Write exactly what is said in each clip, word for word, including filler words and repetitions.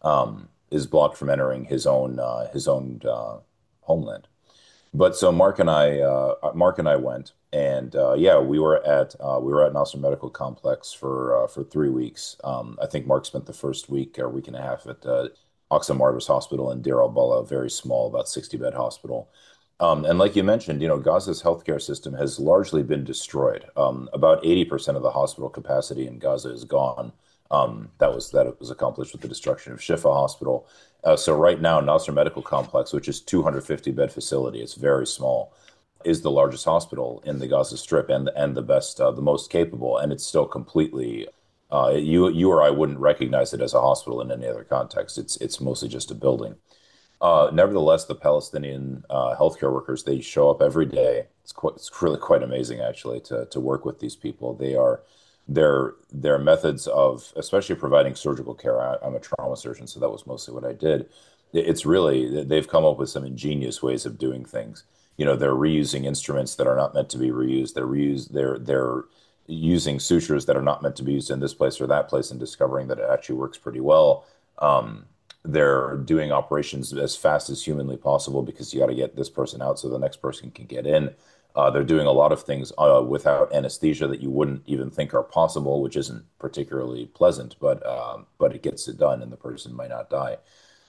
um, is blocked from entering his own uh, his own uh, homeland. But so Mark and I, uh, Mark and I went, and uh, yeah, we were at uh, we were at Nasser Medical Complex for uh, for three weeks. Um, I think Mark spent the first week or week and a half at uh, Aqsa Martyrs Hospital in Deir al-Balah, a very small, about sixty bed hospital. Um, and like you mentioned, you know, Gaza's healthcare system has largely been destroyed. Um, about eighty percent of the hospital capacity in Gaza is gone. Um, that was that was accomplished with the destruction of Shifa Hospital. Uh, so right now, Nasser Medical Complex, which is two hundred fifty bed facility, it's very small, is the largest hospital in the Gaza Strip and and the best, uh, the most capable, and it's still completely. Uh, you you or I wouldn't recognize it as a hospital in any other context. It's it's mostly just a building. Uh, nevertheless, the Palestinian uh, healthcare workers, they show up every day. It's quite, it's really quite amazing actually to to work with these people. They are their their methods of, especially providing surgical care. I, I'm a trauma surgeon, so that was mostly what I did. It's really they've come up with some ingenious ways of doing things. You know, they're reusing instruments that are not meant to be reused. They're reused. They're they're using sutures that are not meant to be used in this place or that place, and discovering that it actually works pretty well. Um, they're doing operations as fast as humanly possible because you got to get this person out so the next person can get in. Uh, they're doing a lot of things uh, without anesthesia that you wouldn't even think are possible, which isn't particularly pleasant, but um, but it gets it done, and the person might not die.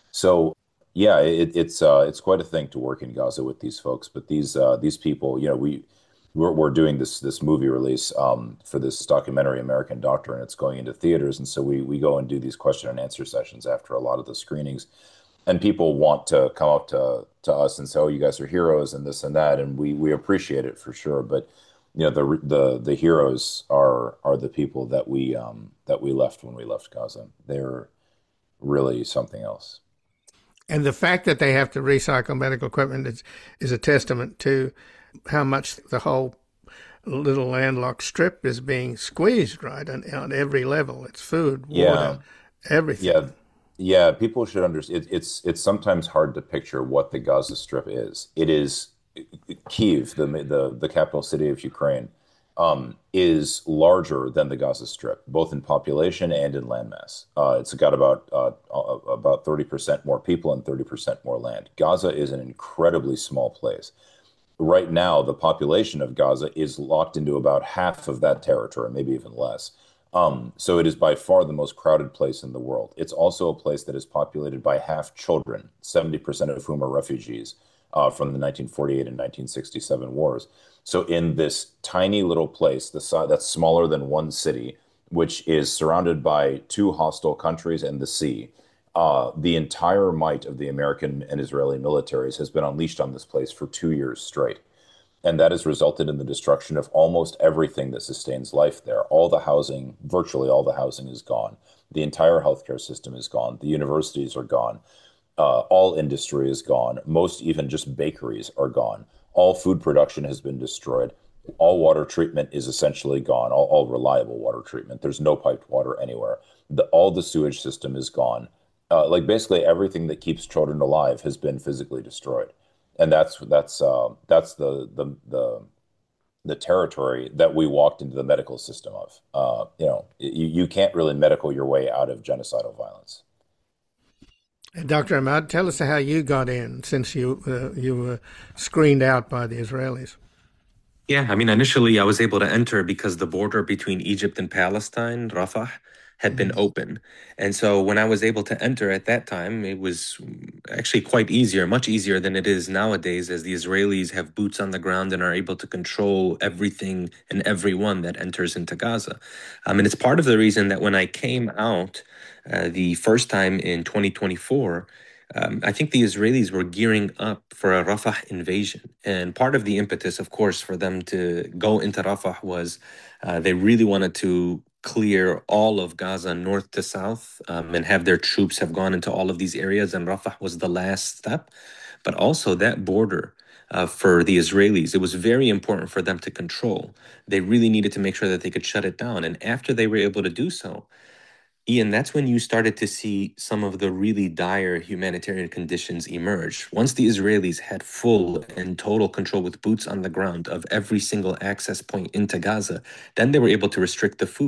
So yeah, it, it's uh, it's quite a thing to work in Gaza with these folks. But these uh, these people, you know, we we're, we're doing this this movie release um, for this documentary American Doctor, and it's going into theaters. And so we we go and do these question and answer sessions after a lot of the screenings, and people want to come up to to us and say, "Oh, you guys are heroes," and this and that, and we we appreciate it for sure. But you know, the the the heroes are are the people that we um that we left when we left Gaza. They're really something else. And the fact that they have to recycle medical equipment is, is a testament to how much the whole little landlocked strip is being squeezed, right? And on every level, it's food, water, Yeah, yeah, everything. yeah. People should understand. It, it's it's sometimes hard to picture what the Gaza Strip is. It is Kiev, the the the capital city of Ukraine, um, is larger than the Gaza Strip, both in population and in landmass. Uh, it's got about uh, uh, about thirty percent more people and thirty percent more land. Gaza is an incredibly small place. Right now, the population of Gaza is locked into about half of that territory, maybe even less. Um, so it is by far the most crowded place in the world. It's also a place that is populated by half children, seventy percent of whom are refugees uh, from the nineteen forty-eight and nineteen sixty-seven wars. So in this tiny little place, the si that's smaller than one city, which is surrounded by two hostile countries and the sea, uh, the entire might of the American and Israeli militaries has been unleashed on this place for two years straight. And that has resulted in the destruction of almost everything that sustains life there. All the housing, virtually all the housing is gone. The entire healthcare system is gone. The universities are gone. Uh, all industry is gone. Most, even just bakeries, are gone. All food production has been destroyed. All water treatment is essentially gone. All, all reliable water treatment. There's no piped water anywhere. The, all the sewage system is gone. Uh, like basically everything that keeps children alive has been physically destroyed, and that's that's uh, that's the the the the territory that we walked into the medical system of. Uh, you know, you, you can't really medical your way out of genocidal violence. And doctor Ahmad, tell us how you got in since you uh, you were screened out by the Israelis. Yeah, I mean, initially I was able to enter because the border between Egypt and Palestine, Rafah, had been Mhm. open. And so when I was able to enter at that time, it was mm, actually quite easier, much easier than it is nowadays, as the Israelis have boots on the ground and are able to control everything and everyone that enters into Gaza. Um, and it's part of the reason that when I came out uh, the first time in twenty twenty-four, um, I think the Israelis were gearing up for a Rafah invasion. And part of the impetus, of course, for them to go into Rafah was uh, they really wanted to clear all of Gaza north to south um, and have their troops have gone into all of these areas. And Rafah was the last step. But also that border uh, for the Israelis, it was very important for them to control. They really needed to make sure that they could shut it down. And after they were able to do so, Ian, that's when you started to see some of the really dire humanitarian conditions emerge. Once the Israelis had full and total control with boots on the ground of every single access point into Gaza, then they were able to restrict the food.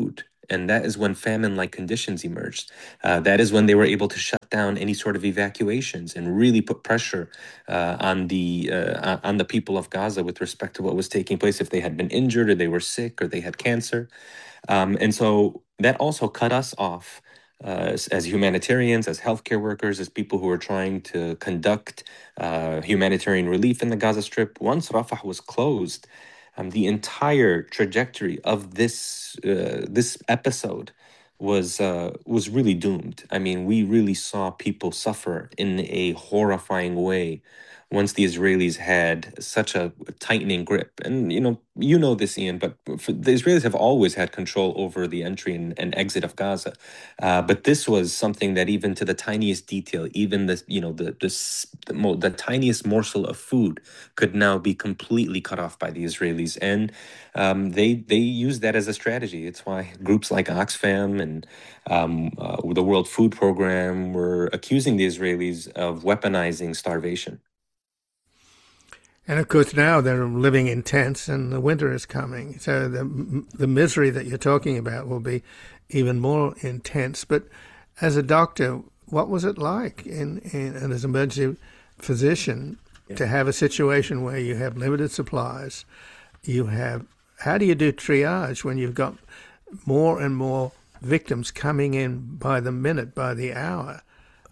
And that is when famine-like conditions emerged. Uh, that is when they were able to shut down any sort of evacuations and really put pressure uh, on the uh, on the people of Gaza with respect to what was taking place if they had been injured or they were sick or they had cancer. Um, and so that also cut us off uh, as, as humanitarians, as healthcare workers, as people who are trying to conduct uh, humanitarian relief in the Gaza Strip. Once Rafah was closed, um, the entire trajectory of this uh, this episode was uh, was really doomed. I mean, we really saw people suffer in a horrifying way once the Israelis had such a tightening grip. And you know, you know this, Ian, but for, the Israelis have always had control over the entry and, and exit of Gaza. Uh, but this was something that even to the tiniest detail, even the you know the the s- the, mo- the tiniest morsel of food could now be completely cut off by the Israelis, and um, they they use that as a strategy. It's why groups like Oxfam and um, uh, the World Food Program were accusing the Israelis of weaponizing starvation. And of course, now they're living in tents, and the winter is coming. So the the misery that you're talking about will be even more intense. But as a doctor, what was it like in, in and as an emergency physician to have a situation where you have limited supplies? You have how do you do triage when you've got more and more victims coming in by the minute, by the hour?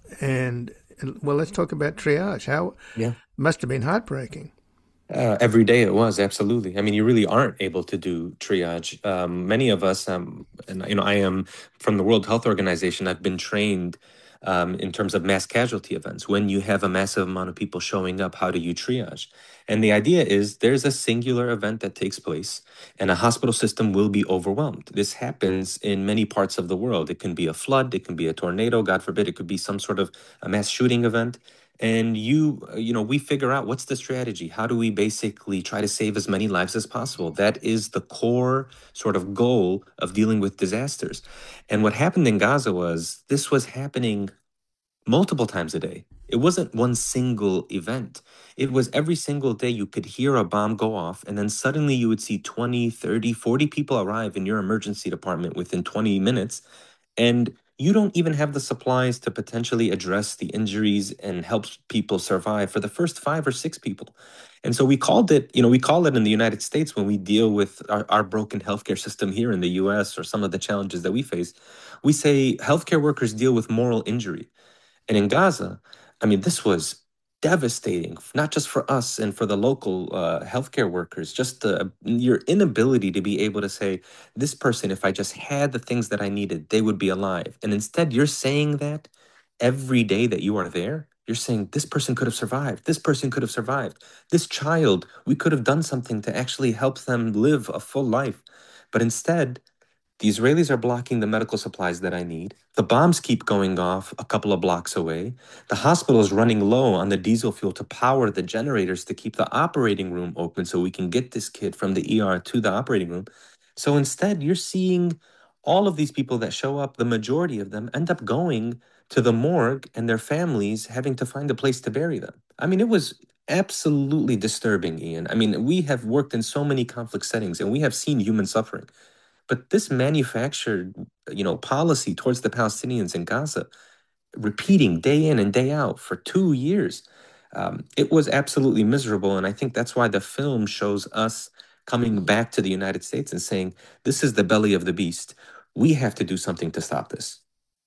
And well, let's talk about triage. How Yeah. must have been heartbreaking. Uh, every day it was absolutely. I mean, you really aren't able to do triage. Um, many of us, um, and you know, I am from the World Health Organization. I've been trained um, in terms of mass casualty events. When you have a massive amount of people showing up, how do you triage? And the idea is there's a singular event that takes place, and a hospital system will be overwhelmed. This happens in many parts of the world. It can be a flood, it can be a tornado, God forbid, it could be some sort of a mass shooting event. And you uh, you know we figure out what's the strategy, how do we basically try to save as many lives as possible. That is the core sort of goal of dealing with disasters. And what happened in Gaza was this was happening multiple times a day. It wasn't one single event. It was every single day you could hear a bomb go off, and then suddenly you would see twenty, thirty, forty people arrive in your emergency department within twenty minutes, and you don't even have the supplies to potentially address the injuries and help people survive for the first five or six people. And so we called it, you know, we call it in the United States when we deal with our, our broken healthcare system here in the U S or some of the challenges that we face, we say healthcare workers deal with moral injury. And in Gaza, I mean, this was devastating, not just for us and for the local uh, healthcare workers, just the, your inability to be able to say, this person, if I just had the things that I needed, they would be alive. And instead, you're saying that every day that you are there. You're saying this person could have survived. This person could have survived. This child, we could have done something to actually help them live a full life. But instead, the Israelis are blocking the medical supplies that I need. The bombs keep going off a couple of blocks away. The hospital is running low on the diesel fuel to power the generators to keep the operating room open so we can get this kid from the E R to the operating room. So instead, you're seeing all of these people that show up, the majority of them end up going to the morgue and their families having to find a place to bury them. I mean, it was absolutely disturbing, Ian. I mean, we have worked in so many conflict settings and we have seen human suffering. But this manufactured, you know, policy towards the Palestinians in Gaza, repeating day in and day out for two years, um, it was absolutely miserable. And I think that's why the film shows us coming back to the United States and saying, this is the belly of the beast. We have to do something to stop this.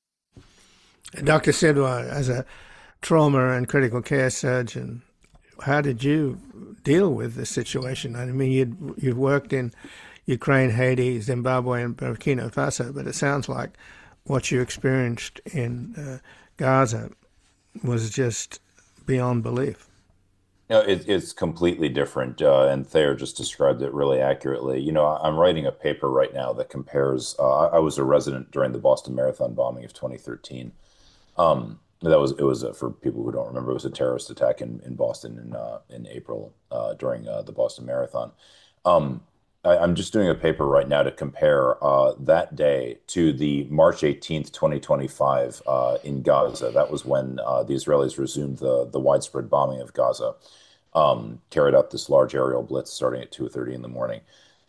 doctor Sidwa, as a trauma and critical care surgeon, how did you deal with the situation? I mean, you'd, you've worked in Ukraine, Haiti, Zimbabwe, and Burkina Faso, but it sounds like what you experienced in uh, Gaza was just beyond belief. No, it, it's completely different, uh, and Thayer just described it really accurately. You know, I- I'm writing a paper right now that compares. Uh, I I was a resident during the Boston Marathon bombing of twenty thirteen. Um, that was it was uh, for people who don't remember, it was a terrorist attack in in Boston in uh, in April uh, during uh, the Boston Marathon. Um, I, I'm just doing a paper right now to compare uh, that day to the March eighteenth, twenty twenty-five uh, in Gaza. That was when uh, the Israelis resumed the the widespread bombing of Gaza, um, carried out this large aerial blitz starting at two thirty in the morning.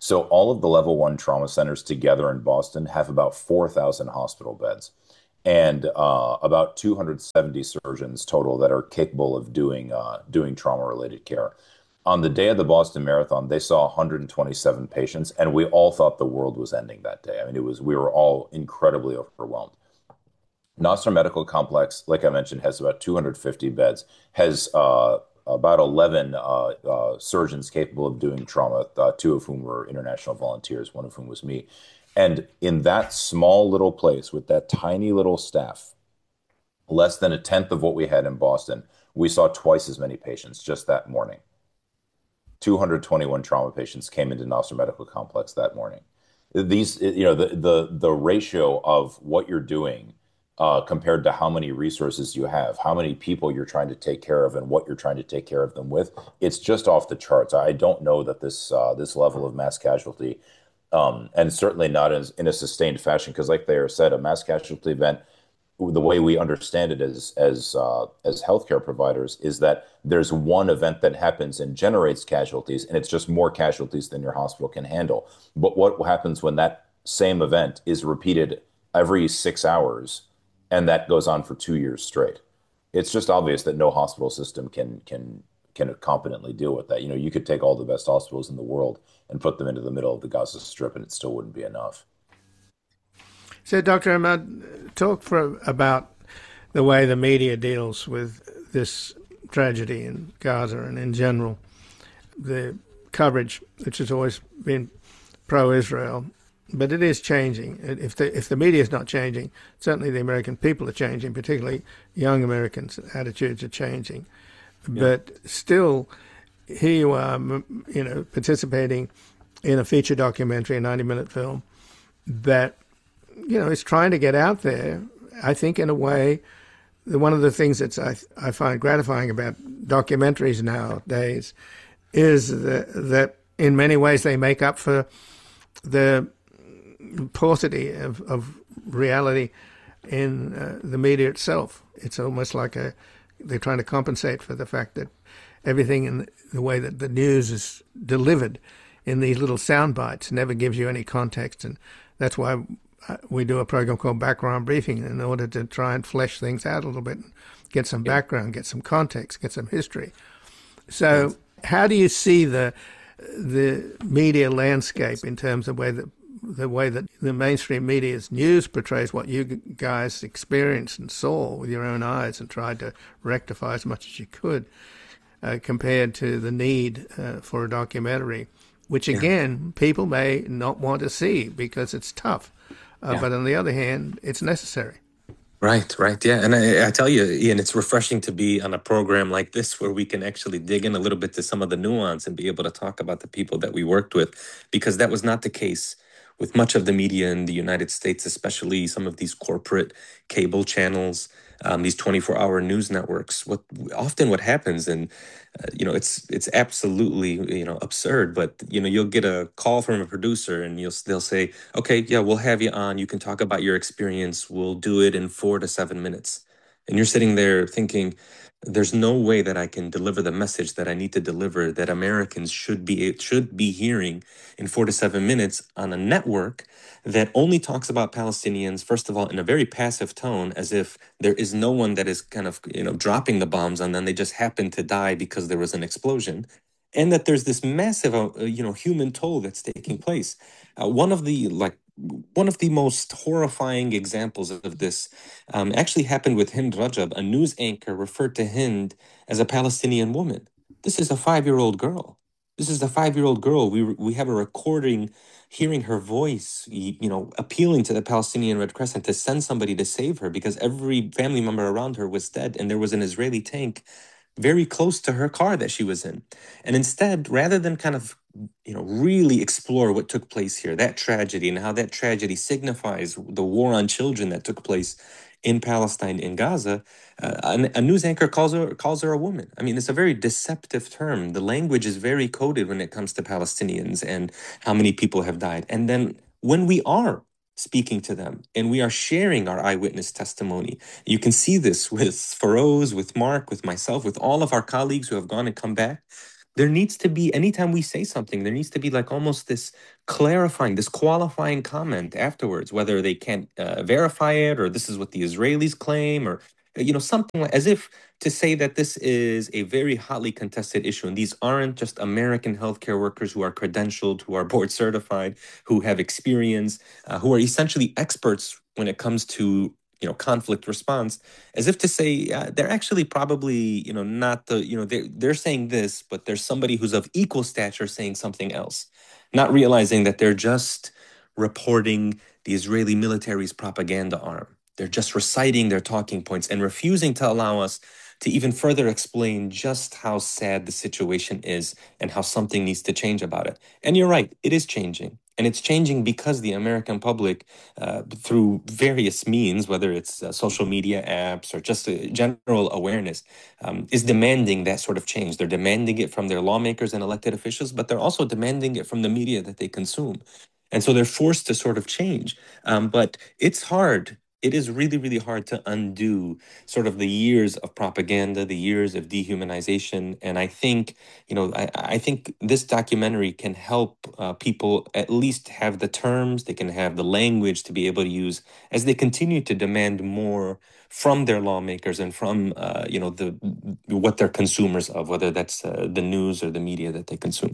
So all of the level one trauma centers together in Boston have about four thousand hospital beds and uh, about two hundred seventy surgeons total that are capable of doing uh, doing trauma related care. On the day of the Boston Marathon, they saw one hundred twenty-seven patients, and we all thought the world was ending that day. I mean, it was we were all incredibly overwhelmed. Nostra Medical Complex, like I mentioned, has about two hundred fifty beds, has uh, about eleven uh, uh, surgeons capable of doing trauma, uh, two of whom were international volunteers, one of whom was me. And in that small little place with that tiny little staff, less than a tenth of what we had in Boston, we saw twice as many patients just that morning. two hundred twenty-one trauma patients came into Nostra Medical Complex that morning. These, you know, the the the ratio of what you're doing uh, compared to how many resources you have, how many people you're trying to take care of, and what you're trying to take care of them with, it's just off the charts. I don't know that this uh, this level of mass casualty, um, and certainly not as in a sustained fashion, because like they said, a mass casualty event the way we understand it as as uh, as healthcare providers is that there's one event that happens and generates casualties, and it's just more casualties than your hospital can handle. But what happens when that same event is repeated every six hours, and that goes on for two years straight? It's just obvious that no hospital system can can can competently deal with that. You know, you could take all the best hospitals in the world and put them into the middle of the Gaza Strip, and it still wouldn't be enough. So, Doctor Ahmad, talk for about the way the media deals with this tragedy in Gaza and in general. The coverage, which has always been pro-Israel, but it is changing. If the if the media is not changing, certainly the American people are changing, particularly young Americans' attitudes are changing. Yeah. But still, here you are, you know, participating in a feature documentary, a ninety-minute film that, you know, is trying to get out there. I think in a way, one of the things that I, I find gratifying about documentaries nowadays is that, that in many ways they make up for the paucity of, of reality in uh, the media itself. It's almost like a they're trying to compensate for the fact that everything in the way that the news is delivered in these little sound bites never gives you any context, and that's why we do a program called Background Briefing in order to try and flesh things out a little bit, get some background, get some context, get some history. So yes. How do you see the the media landscape in terms of way that the way that the mainstream media's news portrays what you guys experienced and saw with your own eyes and tried to rectify as much as you could, uh, compared to the need uh, for a documentary, which again, yeah. people may not want to see because it's tough. Uh, yeah. But on the other hand, it's necessary. Right, right. Yeah. And I, I tell you, Ian, it's refreshing to be on a program like this where we can actually dig in a little bit to some of the nuance and be able to talk about the people that we worked with, because that was not the case with much of the media in the United States, especially some of these corporate cable channels, um, these twenty-four hour news networks. What often what happens, and uh, you know, it's it's absolutely you know absurd, but you know, you'll get a call from a producer, and you'll they'll say, "Okay, yeah, we'll have you on. You can talk about your experience. We'll do it in four to seven minutes." And you're sitting there thinking, there's no way that I can deliver the message that I need to deliver, that Americans should be should be hearing in four to seven minutes on a network that only talks about Palestinians, first of all, in a very passive tone, as if there is no one that is kind of, you know, dropping the bombs on them. They just happen to die because there was an explosion. And that there's this massive, uh, you know, human toll that's taking place. Uh, one of the like one of the most horrifying examples of this um, actually happened with Hind Rajab. A news anchor referred to Hind as a Palestinian woman. This is a five-year-old girl. This is a five-year-old girl. We we have a recording, hearing her voice, you know, appealing to the Palestinian Red Crescent to send somebody to save her because every family member around her was dead, and there was an Israeli tank very close to her car that she was in. And instead, rather than kind of, you know, really explore what took place here, that tragedy and how that tragedy signifies the war on children that took place in Palestine, in Gaza, uh, a, a news anchor calls her calls her a woman. I mean, it's a very deceptive term. The language is very coded when it comes to Palestinians and how many people have died. And then when we are speaking to them and we are sharing our eyewitness testimony, you can see this with Feroz, with Mark, with myself, with all of our colleagues who have gone and come back. there needs to be, anytime we say something, there needs to be like almost this clarifying, this qualifying comment afterwards, whether they can't uh, verify it or this is what the Israelis claim or, uh, you know, something like, as if to say that this is a very hotly contested issue. And these aren't just American healthcare workers who are credentialed, who are board certified, who have experience, uh, who are essentially experts when it comes to, you know, conflict response, as if to say uh, they're actually probably, you know, not the, you know, they're, they're saying this, but there's somebody who's of equal stature saying something else, not realizing that they're just reporting the Israeli military's propaganda arm. They're just reciting their talking points and refusing to allow us to even further explain just how sad the situation is and how something needs to change about it. And you're right, it is changing. And it's changing because the American public, uh, through various means, whether it's uh, social media apps or just a general awareness, um, is demanding that sort of change. They're demanding it from their lawmakers and elected officials, but they're also demanding it from the media that they consume. And so they're forced to sort of change. Um, but it's hard. It is really, really hard to undo sort of the years of propaganda, the years of dehumanization. And I think, you know, I, I think this documentary can help uh, people at least have the terms, they can have the language to be able to use as they continue to demand more from their lawmakers and from, uh, you know, the what they're consumers of, whether that's uh, the news or the media that they consume.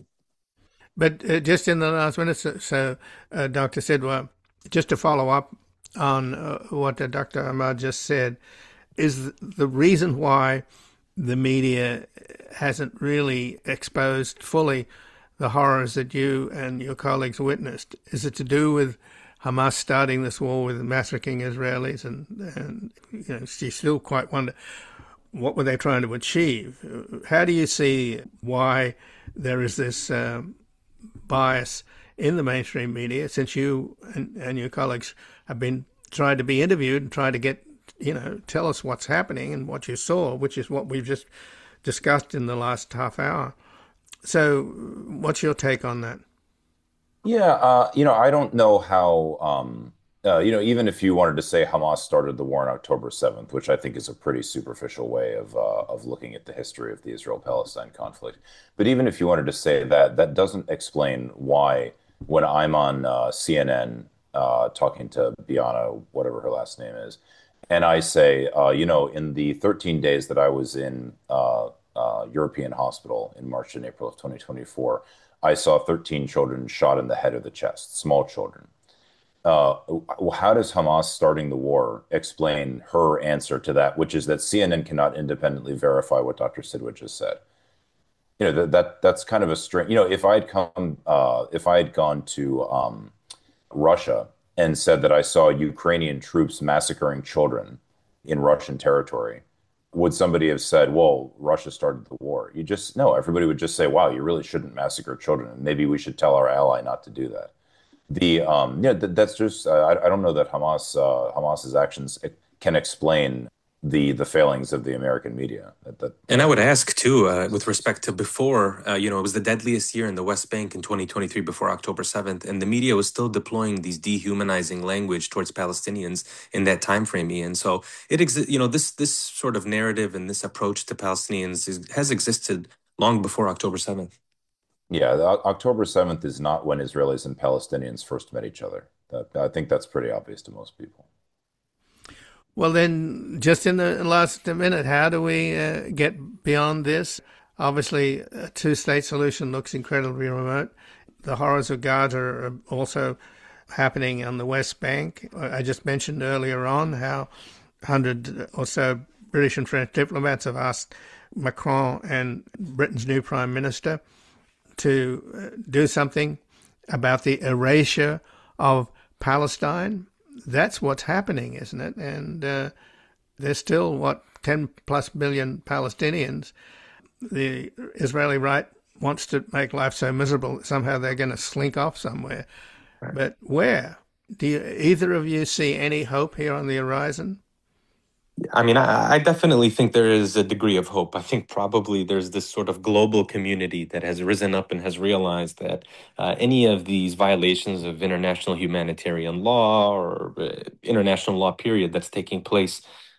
But uh, just in the last minute, so, so uh, Doctor Sidwa, just to follow up on uh, what uh, Doctor Ahmad just said, is the reason why the media hasn't really exposed fully the horrors that you and your colleagues witnessed? Is it to do with Hamas starting this war with massacring Israelis? And, and you know, you still quite wonder, what were they trying to achieve? How do you see why there is this um, bias in the mainstream media, since you and, and your colleagues have been trying to be interviewed and trying to get, you know, tell us what's happening and what you saw, which is what we've just discussed in the last half hour. So what's your take on that? Yeah, uh, you know, I don't know how, um, uh, you know, even if you wanted to say Hamas started the war on October seventh, which I think is a pretty superficial way of uh, of looking at the history of the Israel-Palestine conflict. But even if you wanted to say that, that doesn't explain why when I'm on uh, C N N uh, talking to Biana, whatever her last name is, and I say, uh, you know, in the thirteen days that I was in uh, uh, European hospital in March and April of twenty twenty-four, I saw thirteen children shot in the head or the chest, small children. Uh, how does Hamas starting the war explain her answer to that, which is that C N N cannot independently verify what Doctor Sidwich just said? You know, that, that that's kind of a strange, you know, if I'd come, uh, if I had gone to um, Russia and said that I saw Ukrainian troops massacring children in Russian territory, would somebody have said, well, Russia started the war? You just, no, everybody would just say, wow, you really shouldn't massacre children. Maybe we should tell our ally not to do that. The, um, yeah, th that's just, uh, I, I don't know that Hamas, uh, Hamas's actions can explain the the failings of the American media. That, that, And I would ask too, uh, with respect to before, uh, you know, it was the deadliest year in the West Bank in twenty twenty-three before October seventh, and the media was still deploying these dehumanizing language towards Palestinians in that time frame. And so it exists, you know, this this sort of narrative and this approach to Palestinians is, has existed long before October seventh. yeah, the, October seventh is not when Israelis and Palestinians first met each other. That, I think that's pretty obvious to most people. Well, then, just in the last minute, how do we uh, get beyond this? Obviously, a two-state solution looks incredibly remote. The horrors of Gaza are also happening on the West Bank. I just mentioned earlier on how one hundred or so British and French diplomats have asked Macron and Britain's new Prime Minister to uh, do something about the erasure of Palestine. That's what's happening, isn't it? And uh, there's still, what, ten plus million Palestinians. The Israeli right wants to make life so miserable that somehow they're going to slink off somewhere. Right. But where? Do you, either of you see any hope here on the horizon? I mean, I, I definitely think there is a degree of hope. I think probably there's this sort of global community that has risen up and has realized that uh, any of these violations of international humanitarian law or uh, international law, period, that's taking place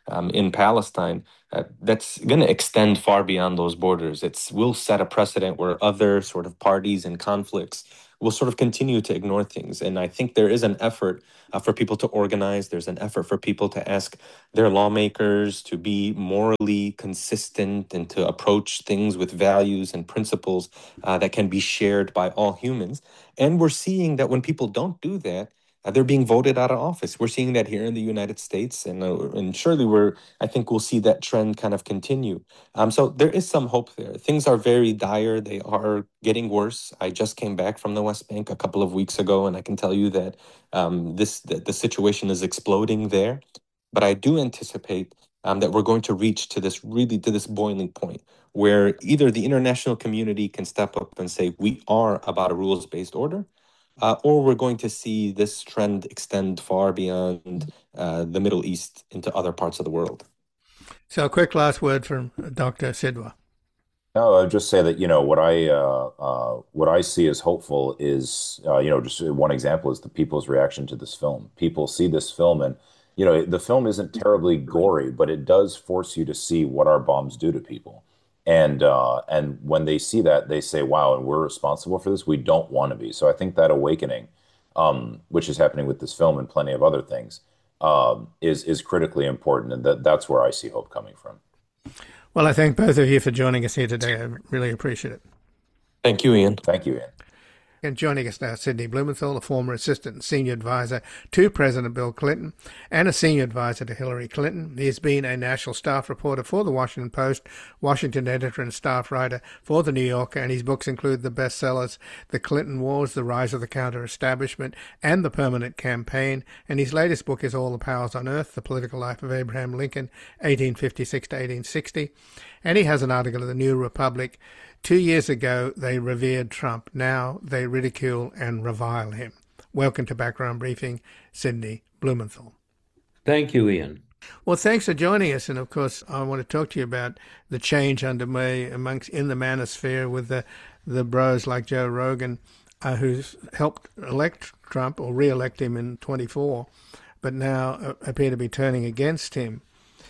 um, in Palestine, uh, that's going to extend far beyond those borders. It's will set a precedent where other sort of parties and conflicts will sort of continue to ignore things. And I think there is an effort uh, for people to organize. There's an effort for people to ask their lawmakers to be morally consistent and to approach things with values and principles uh, that can be shared by all humans. And we're seeing that when people don't do that, uh, they're being voted out of office. We're seeing that here in the United States, and uh, and surely we're. I think we'll see that trend kind of continue. Um, so there is some hope there. Things are very dire. They are getting worse. I just came back from the West Bank a couple of weeks ago, and I can tell you that um, this the, the situation is exploding there. But I do anticipate um, that we're going to reach to this really to this boiling point where either the international community can step up and say we are about a rules-based order, uh, or we're going to see this trend extend far beyond uh, the Middle East into other parts of the world. So, a quick last word from Doctor Sidwa. No, I'll just say that, you know, what I uh, uh, what I see as hopeful is, uh, you know, just one example is the people's reaction to this film. People see this film and, you know, the film isn't terribly gory, but it does force you to see what our bombs do to people. And uh, and when they see that, they say, wow, and we're responsible for this. We don't want to be. So I think that awakening, um, which is happening with this film and plenty of other things, um, is is critically important. And that that's where I see hope coming from. Well, I thank both of you for joining us here today. I really appreciate it. Thank you, Ian. Thank you, Ian. And joining us now, Sidney Blumenthal, a former assistant and senior advisor to President Bill Clinton and a senior advisor to Hillary Clinton. He has been a national staff reporter for the Washington Post, Washington editor and staff writer for the New Yorker, and his books include the bestsellers The Clinton Wars, The Rise of the Counter-Establishment, and The Permanent Campaign. And his latest book is All the Powers on Earth, The Political Life of Abraham Lincoln, eighteen fifty-six to eighteen sixty. And he has an article in the New Republic. Two years ago, they revered Trump. Now they ridicule and revile him. Welcome to Background Briefing, Sidney Blumenthal. Thank you, Ian. Well, thanks for joining us. And of course, I want to talk to you about the change underway amongst in the manosphere with the the bros like Joe Rogan, uh, who's helped elect Trump or re-elect him in twenty-four, but now uh, appear to be turning against him.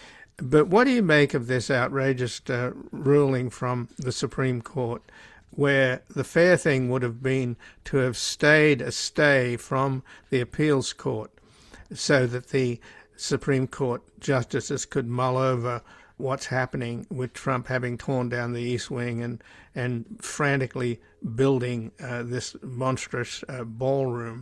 But what do you make of this outrageous uh, ruling from the Supreme Court, where the fair thing would have been to have stayed a stay from the appeals court so that the Supreme Court justices could mull over what's happening with Trump having torn down the East Wing and, and frantically building uh, this monstrous uh, ballroom?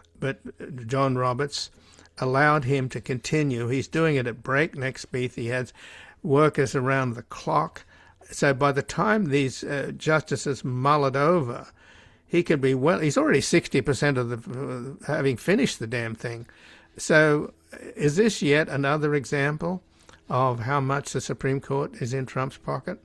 But John Roberts allowed him to continue. He's doing it at breakneck speed. He has workers around the clock. So by the time these uh, justices mull it over, he could be well, he's already sixty percent of the, uh, having finished the damn thing. So is this yet another example of how much the Supreme Court is in Trump's pocket?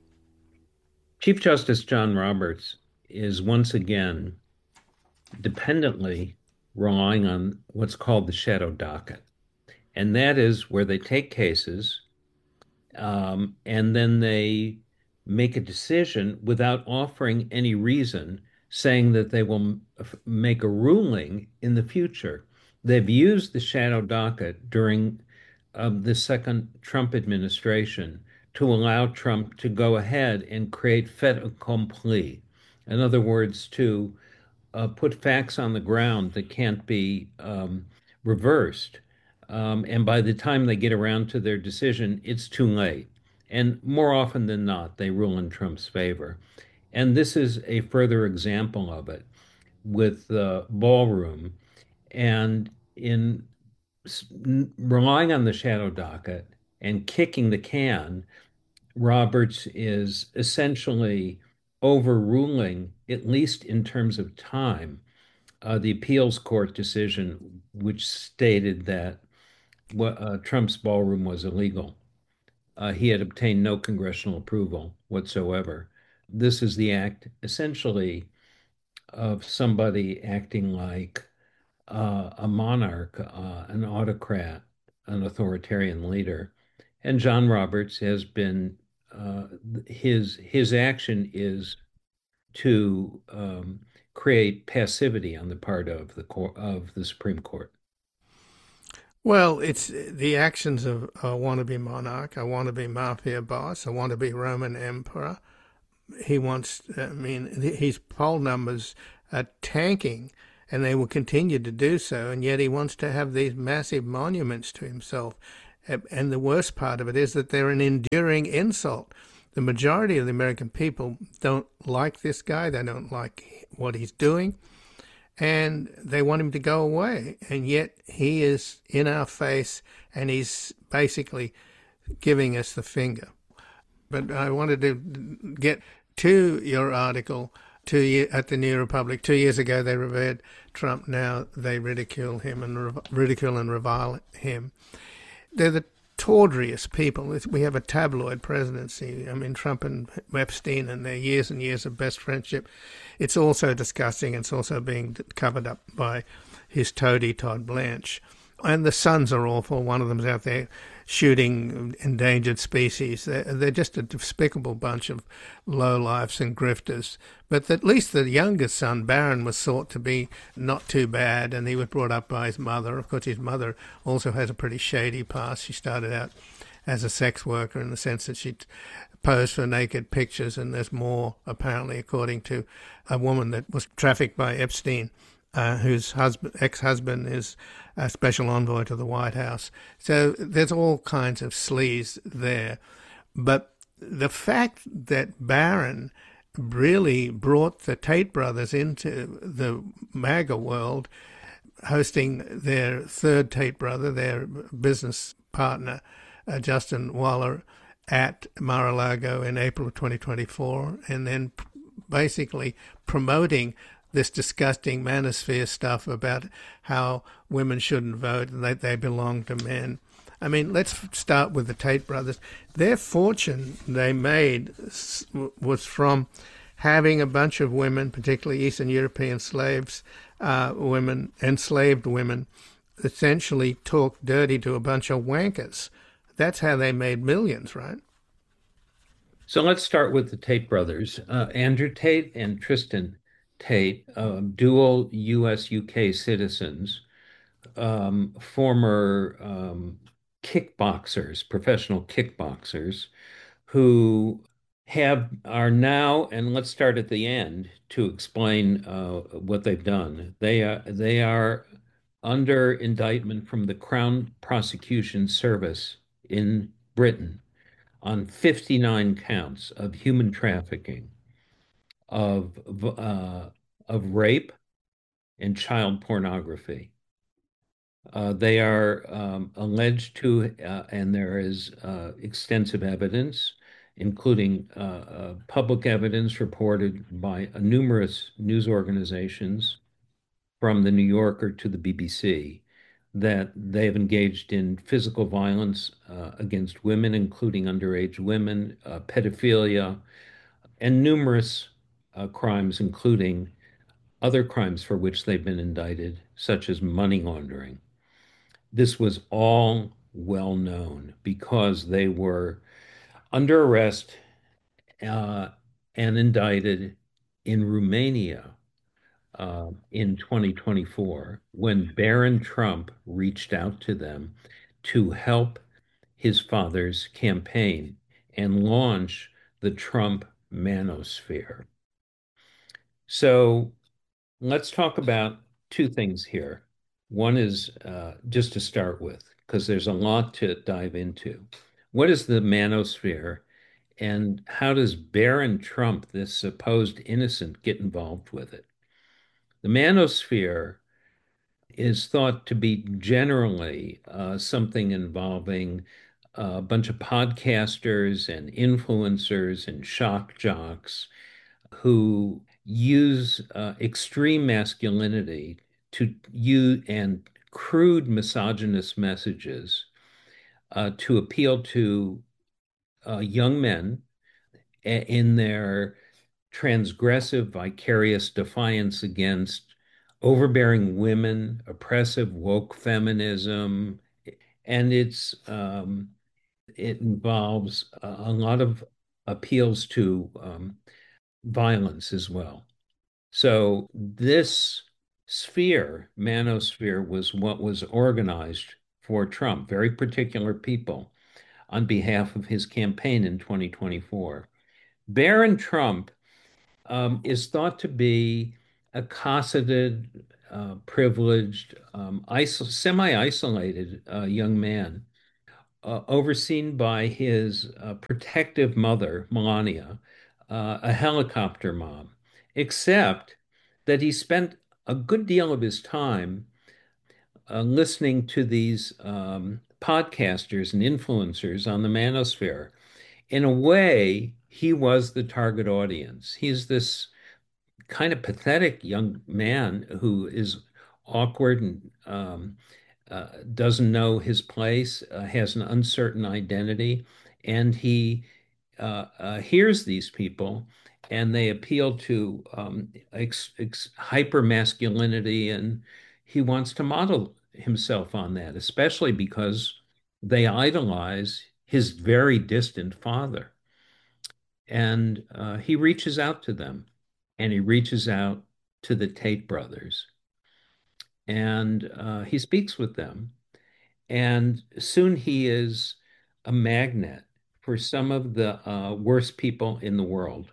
Chief Justice John Roberts is once again dependently relying on what's called the shadow docket. And that is where they take cases um, and then they make a decision without offering any reason, saying that they will make a ruling in the future. They've used the shadow docket during um, the second Trump administration to allow Trump to go ahead and create fait accompli. In other words, to uh, put facts on the ground that can't be um, reversed. Um, and by the time they get around to their decision, it's too late. And more often than not, they rule in Trump's favor. And this is a further example of it with the ballroom. And in relying on the shadow docket and kicking the can, Roberts is essentially overruling, at least in terms of time, uh, the appeals court decision, which stated that uh, Trump's ballroom was illegal. Uh, he had obtained no congressional approval whatsoever. This is the act, essentially, of somebody acting like uh, a monarch, uh, an autocrat, an authoritarian leader. And John Roberts has been uh, his his action is to um, create passivity on the part of the court, of the Supreme Court. Well, it's the actions of I want to be monarch, I want to be mafia boss, I want to be Roman emperor. He wants, I mean, his poll numbers are tanking and they will continue to do so, and yet he wants to have these massive monuments to himself. And the worst part of it is that they're an enduring insult. The majority of the American people don't like this guy, they don't like what he's doing, and they want him to go away. And yet he is in our face and he's basically giving us the finger. But I wanted to get to your article two year, at the New Republic. Two years ago they revered Trump, now they ridicule him and ridicule and revile him. They're the tawdriest people. We have a tabloid presidency. I mean, Trump and Epstein and their years and years of best friendship. It's also disgusting. It's also being covered up by his toady, Todd Blanche. And the sons are awful. One of them's out there shooting endangered species. They're, they're just a despicable bunch of lowlifes and grifters. But at least the youngest son, Barron, was thought to be not too bad, and he was brought up by his mother. Of course, his mother also has a pretty shady past. She started out as a sex worker in the sense that she posed for naked pictures, and there's more, apparently, according to a woman that was trafficked by Epstein. Uh, whose husband, ex-husband is a special envoy to the White House. So there's all kinds of sleaze there. But the fact that Barron really brought the Tate brothers into the MAGA world, hosting their third Tate brother, their business partner, uh, Justin Waller, at Mar-a-Lago in April of twenty twenty-four, and then basically promoting this disgusting manosphere stuff about how women shouldn't vote and that they belong to men. I mean, let's start with the Tate brothers. Their fortune they made was from having a bunch of women, particularly Eastern European slaves, uh, women, enslaved women, essentially talk dirty to a bunch of wankers. That's how they made millions, right? So let's start with the Tate brothers. Uh, Andrew Tate and Tristan Tate, um, dual U S U K citizens, um, former um, kickboxers, professional kickboxers, who have are now, and let's start at the end to explain uh, what they've done. They are they are under indictment from the Crown Prosecution Service in Britain on fifty-nine counts of human trafficking, of uh, of rape and child pornography. Uh, they are um, alleged to, uh, and there is uh, extensive evidence, including uh, uh, public evidence reported by uh, numerous news organizations, from the New Yorker to the B B C, that they have engaged in physical violence uh, against women, including underage women, uh, pedophilia, and numerous uh, crimes, including other crimes for which they've been indicted, such as money laundering. This was all well known because they were under arrest uh, and indicted in Romania uh, in twenty twenty-four when Barron Trump reached out to them to help his father's campaign and launch the Trump manosphere. So let's talk about two things here. One is uh, just to start with, because there's a lot to dive into. What is the manosphere, and how does Barron Trump, this supposed innocent, get involved with it? The manosphere is thought to be generally uh, something involving a bunch of podcasters and influencers and shock jocks who use uh, extreme masculinity to use and crude misogynist messages uh, to appeal to uh, young men in their transgressive, vicarious defiance against overbearing women, oppressive woke feminism, and it's um, it involves a, a lot of appeals to um, violence as well. So this sphere, manosphere, was what was organized for Trump, very particular people on behalf of his campaign in twenty twenty-four. Barron Trump um, is thought to be a cosseted, uh, privileged, um, isol semi-isolated uh, young man, uh, overseen by his uh, protective mother, Melania, uh, a helicopter mom, except that he spent a good deal of his time uh, listening to these um, podcasters and influencers on the manosphere. In a way, he was the target audience. He's this kind of pathetic young man who is awkward and um, uh, doesn't know his place, uh, has an uncertain identity, and he uh, uh, hears these people and they appeal to um, ex ex hyper masculinity, and he wants to model himself on that, especially because they idolize his very distant father. And uh, he reaches out to them, and he reaches out to the Tate brothers, and uh, he speaks with them. And soon he is a magnet for some of the uh, worst people in the world.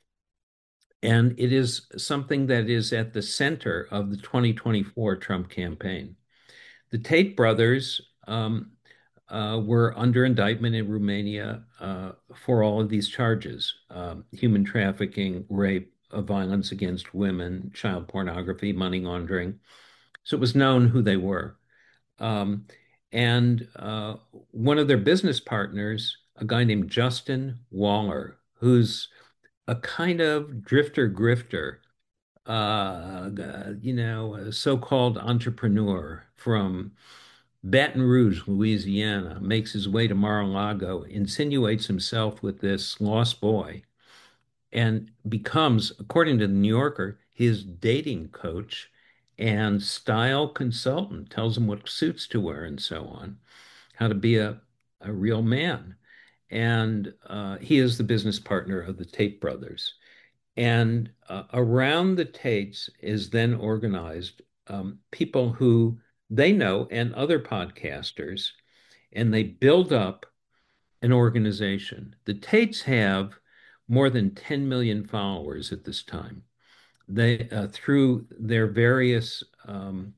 And it is something that is at the center of the twenty twenty-four Trump campaign. The Tate brothers um, uh, were under indictment in Romania uh, for all of these charges, um, human trafficking, rape, uh, violence against women, child pornography, money laundering. So it was known who they were. Um, and uh, one of their business partners, a guy named Justin Waller, who's a kind of drifter grifter, uh, you know, a so-called entrepreneur from Baton Rouge, Louisiana, makes his way to Mar-a-Lago, insinuates himself with this lost boy, and becomes, according to the New Yorker, his dating coach and style consultant, tells him what suits to wear and so on, how to be a, a real man. And uh, he is the business partner of the Tate brothers. And uh, around the Tates is then organized um, people who they know and other podcasters, and they build up an organization. The Tates have more than ten million followers at this time. They uh, through their various um,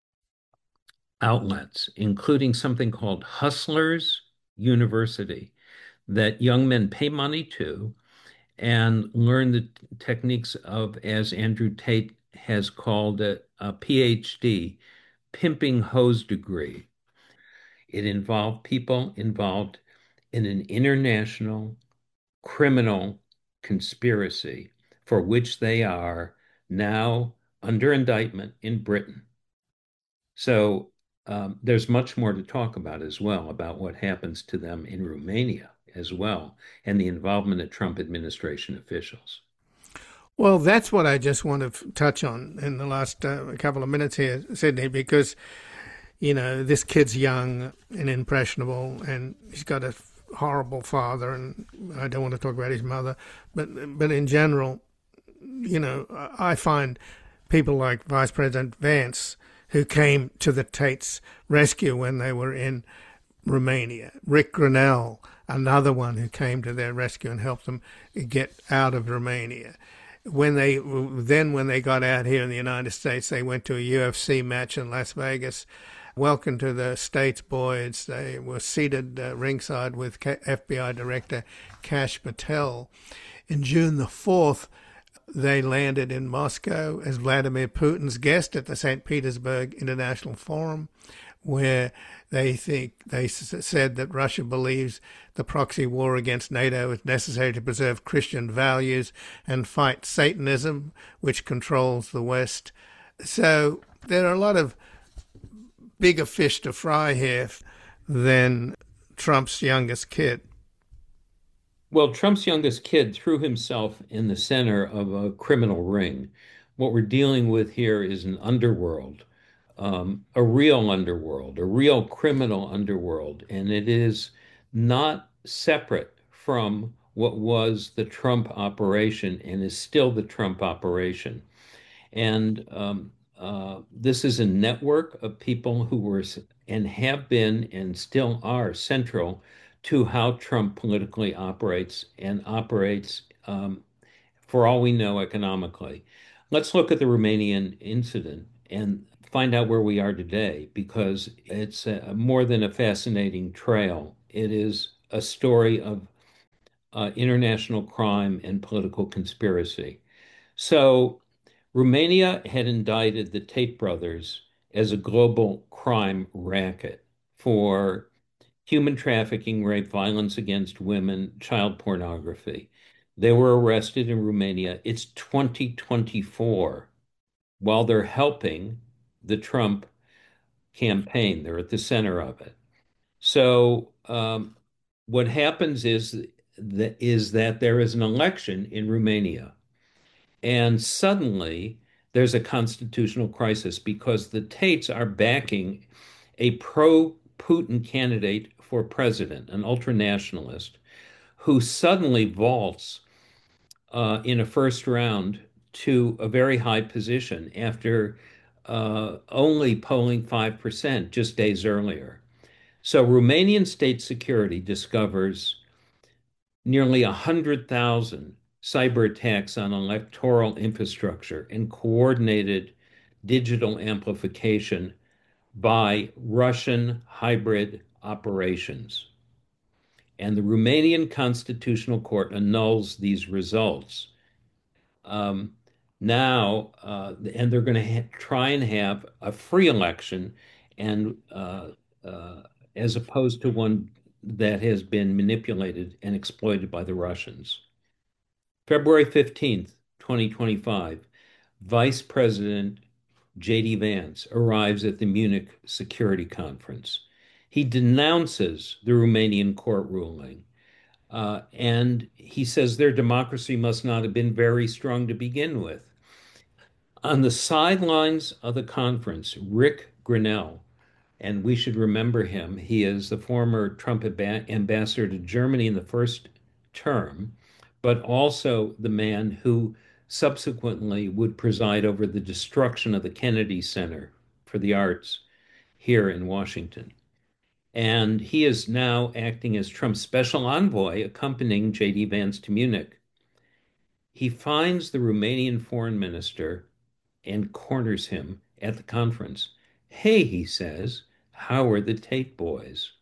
outlets, including something called Hustlers University, that young men pay money to and learn the techniques of, as Andrew Tate has called it, a PhD, pimping hose degree. It involved people involved in an international criminal conspiracy for which they are now under indictment in Britain. So um, there's much more to talk about as well about what happens to them in Romania as well, and the involvement of Trump administration officials. Well, that's what I just want to touch on in the last uh, couple of minutes here, Sydney, because, you know, this kid's young and impressionable, and he's got a horrible father, and I don't want to talk about his mother, but but in general, you know, I find people like Vice President Vance, who came to the Tates' rescue when they were in Romania, Rick Grenell, another one who came to their rescue and helped them get out of Romania. When they then when they got out here in the United States, they went to a U F C match in Las Vegas. Welcome to the States, boys. They were seated uh, ringside with F B I Director Kash Patel. In June the fourth, they landed in Moscow as Vladimir Putin's guest at the Saint Petersburg International Forum, where they think they said that Russia believes the proxy war against NATO is necessary to preserve Christian values and fight Satanism, which controls the West. So there are a lot of bigger fish to fry here than Trump's youngest kid. Well, Trump's youngest kid threw himself in the center of a criminal ring. What we're dealing with here is an underworld, um, a real underworld, a real criminal underworld, and it is not separate from what was the Trump operation and is still the Trump operation. And um, uh, this is a network of people who were and have been and still are central to how Trump politically operates and operates, um, for all we know, economically. Let's look at the Romanian incident and find out where we are today, because it's a, more than a fascinating trail. It is a story of uh, international crime and political conspiracy. So, Romania had indicted the Tate brothers as a global crime racket for human trafficking, rape, violence against women, child pornography. They were arrested in Romania. It's twenty twenty-four while they're helping the Trump campaign. They're at the center of it. So um, what happens is that is that there is an election in Romania, and suddenly there's a constitutional crisis because the Tates are backing a pro-Putin candidate for president, an ultranationalist, who suddenly vaults uh, in a first round to a very high position after uh, only polling five percent just days earlier. So Romanian state security discovers nearly one hundred thousand cyber attacks on electoral infrastructure and coordinated digital amplification by Russian hybrid operations. And the Romanian Constitutional Court annuls these results. Um, now, uh, and they're going to try and have a free election, and uh, uh, as opposed to one that has been manipulated and exploited by the Russians. February fifteenth, twenty twenty-five, Vice President J D. Vance arrives at the Munich Security Conference. He denounces the Romanian court ruling, uh, and he says their democracy must not have been very strong to begin with. On the sidelines of the conference, Rick Grenell, and we should remember him, he is the former Trump ambassador to Germany in the first term, but also the man who subsequently would preside over the destruction of the Kennedy Center for the Arts here in Washington. And he is now acting as Trump's special envoy, accompanying J D. Vance to Munich. He finds the Romanian foreign minister and corners him at the conference. Hey, he says, how are the Tate boys?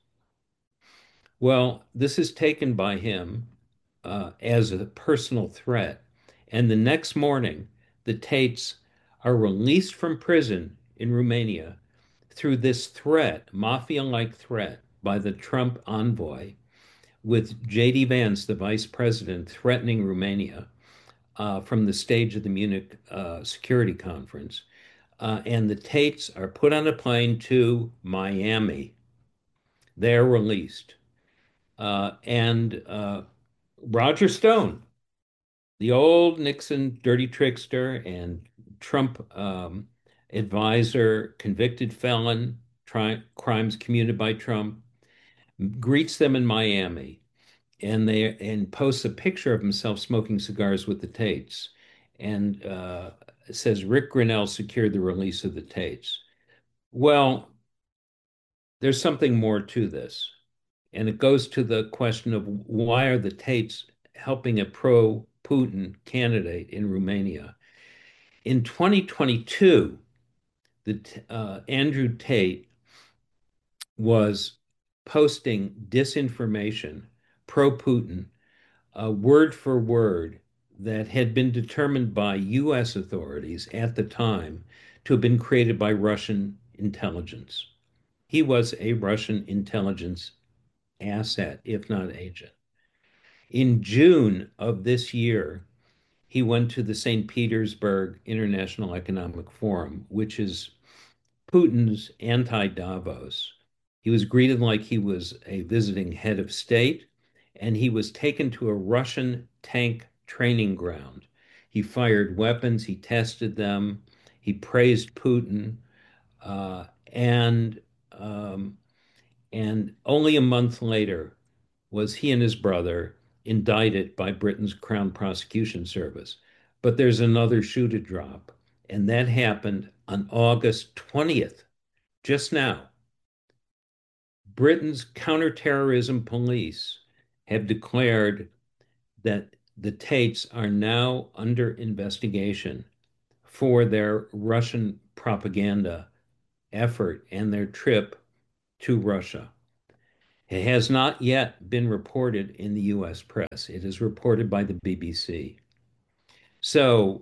Well, this is taken by him uh, as a personal threat. And the next morning, the Tates are released from prison in Romania through this threat, mafia-like threat by the Trump envoy, with J D. Vance, the vice president, threatening Romania uh, from the stage of the Munich uh, Security Conference. Uh, and the Tates are put on a plane to Miami. They're released. Uh, and uh, Roger Stone, the old Nixon dirty trickster and Trump um, advisor, convicted felon, tri- crimes committed by Trump, greets them in Miami, and they and posts a picture of himself smoking cigars with the Tates, and uh, says Rick Grenell secured the release of the Tates. Well, there's something more to this, and it goes to the question of why are the Tates helping a pro-Putin candidate in Romania? In twenty twenty-two, the uh, Andrew Tate was posting disinformation, pro-Putin, uh, word for word, that had been determined by U S authorities at the time to have been created by Russian intelligence. He was a Russian intelligence asset, if not agent. In June of this year, he went to the Saint Petersburg International Economic Forum, which is Putin's anti-Davos. He was greeted like he was a visiting head of state, and he was taken to a Russian tank training ground. He fired weapons, he tested them, he praised Putin, uh, and um, and only a month later was he and his brother indicted by Britain's Crown Prosecution Service. But there's another shoe to drop, And that happened on August twentieth, just now. Britain's counterterrorism police have declared that the Tates are now under investigation for their Russian propaganda effort and their trip to Russia. It has not yet been reported in the U S press. It is reported by the B B C. So,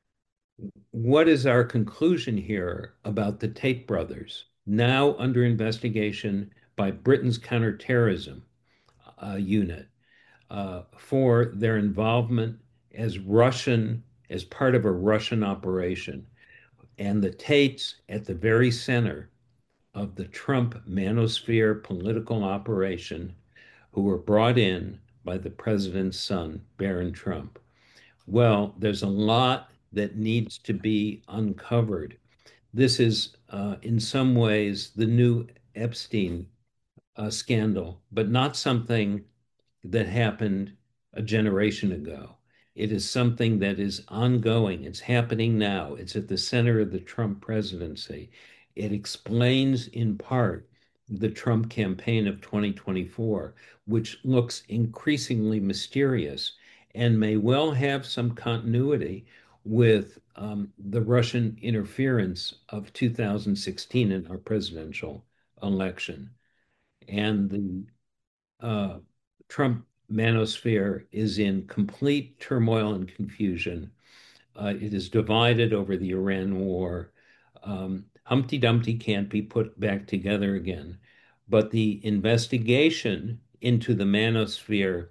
what is our conclusion here about the Tate brothers, now under investigation by Britain's counterterrorism uh, unit uh, for their involvement as Russian, as part of a Russian operation, and the Tates at the very center of the Trump manosphere political operation, who were brought in by the president's son, Barron Trump? Well, there's a lot that needs to be uncovered. This is, uh, in some ways, the new Epstein uh, scandal, but not something that happened a generation ago. It is something that is ongoing. It's happening now. It's at the center of the Trump presidency. It explains, in part, the Trump campaign of twenty twenty-four, which looks increasingly mysterious and may well have some continuity with um, the Russian interference of two thousand sixteen in our presidential election. And the uh, Trump manosphere is in complete turmoil and confusion. Uh, it is divided over the Iran war. Um, Humpty Dumpty can't be put back together again. But the investigation into the manosphere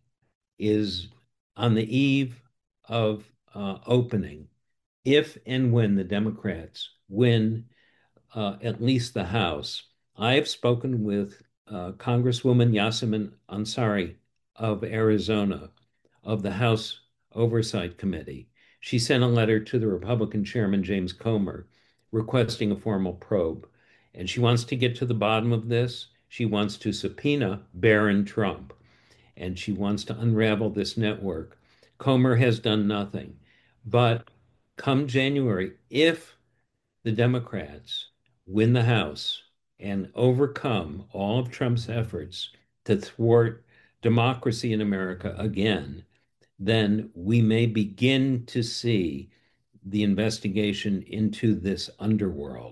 is on the eve of uh, opening, if and when the Democrats win uh, at least the House. I have spoken with uh, Congresswoman Yasemin Ansari of Arizona, of the House Oversight Committee. She sent a letter to the Republican chairman, James Comer, requesting a formal probe. And she wants to get to the bottom of this. She wants to subpoena Barron Trump, and she wants to unravel this network. Comer has done nothing. But come January, if the Democrats win the House and overcome all of Trump's efforts to thwart democracy in America again, then we may begin to see the investigation into this underworld.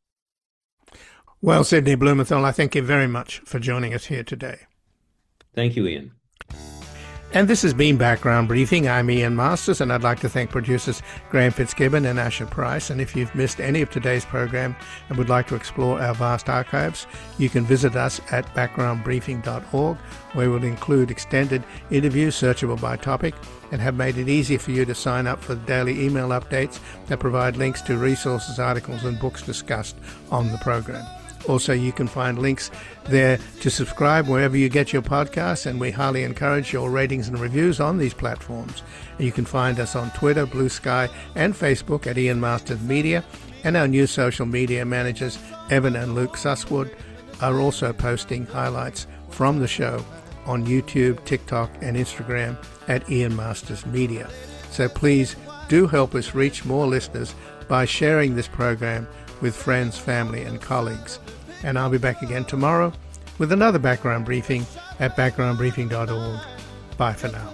Well, Sidney Blumenthal, I thank you very much for joining us here today. Thank you, Ian. And this has been Background Briefing. I'm Ian Masters, and I'd like to thank producers Graham Fitzgibbon and Asher Price. And if you've missed any of today's program and would like to explore our vast archives, you can visit us at background briefing dot org, where we'll include extended interviews searchable by topic and have made it easy for you to sign up for the daily email updates that provide links to resources, articles, and books discussed on the program. Also, you can find links there to subscribe wherever you get your podcasts, and we highly encourage your ratings and reviews on these platforms. And you can find us on Twitter, Blue Sky, and Facebook at Ian Masters Media, and our new social media managers, Evan and Luke Susswood, are also posting highlights from the show on YouTube, TikTok, and Instagram at Ian Masters Media. So please do help us reach more listeners by sharing this program with friends, family, and colleagues. And I'll be back again tomorrow with another background briefing at background briefing dot org. Bye for now.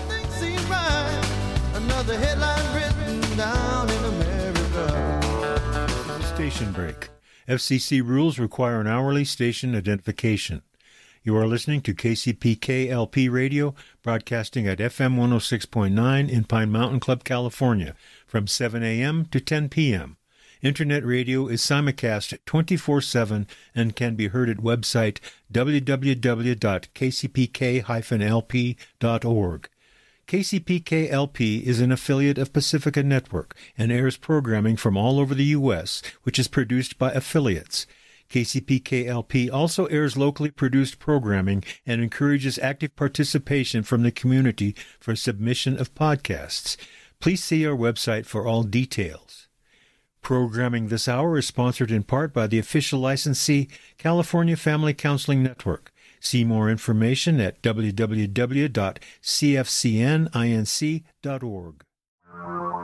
Another headline written down in America. This is a station break. F C C rules require an hourly station identification. You are listening to K C P K L P Radio, broadcasting at F M one oh six point nine in Pine Mountain Club, California, from seven a.m. to ten p.m. Internet radio is simulcast twenty-four seven and can be heard at website w w w dot k c p k dash l p dot org. K C P K L P is an affiliate of Pacifica Network and airs programming from all over the U S, which is produced by affiliates. K C P K L P also airs locally produced programming and encourages active participation from the community for submission of podcasts. Please see our website for all details. Programming this hour is sponsored in part by the official licensee, California Family Counseling Network. See more information at w w w dot c f c n inc dot org.